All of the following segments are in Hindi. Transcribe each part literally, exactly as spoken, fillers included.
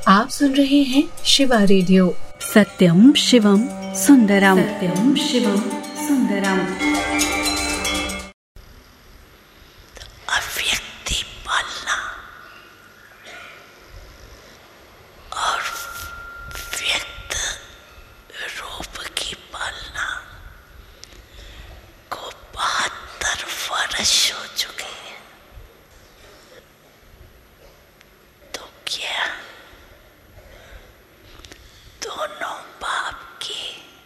आप सुन रहे हैं शिवा रेडियो। सत्यम शिवम सुंदरम, सत्यम शिवम सुंदरम। अव्यक्ति पालना और व्यक्त रूप की पालना को बहत्तर वर्ष हो चुके हैं। तो क्या दोनों बाप की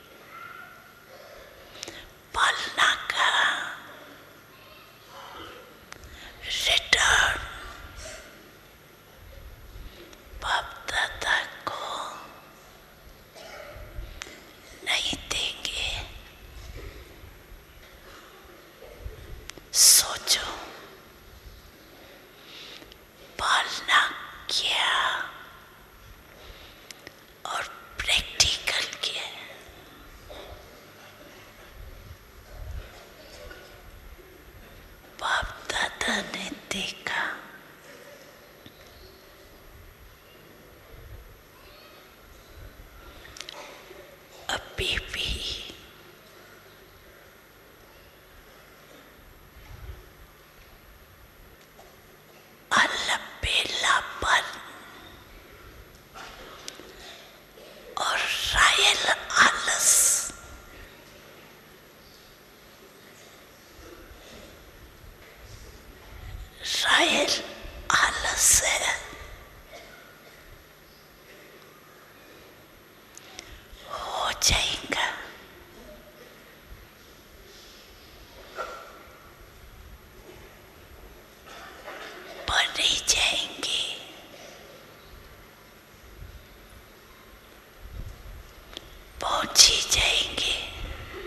पालना का रिटर्न बाप दादा को नहीं देंगे? सोचो, पालना क्या और प्रैक्टिकल क्या? बाप दादा ने देखा अभी भी